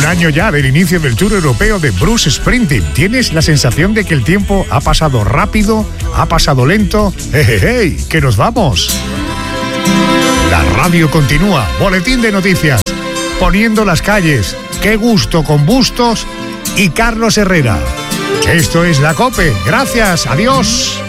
año ya del inicio del Tour Europeo de Bruce Springsteen. ¿Tienes la sensación de que el tiempo ha pasado rápido? ¿Ha pasado lento? ¡Hey! ¡Que nos vamos! La radio continúa. Boletín de noticias. Poniendo las calles. ¡Qué gusto con Bustos y Carlos Herrera! Esto es La COPE. Gracias. Adiós.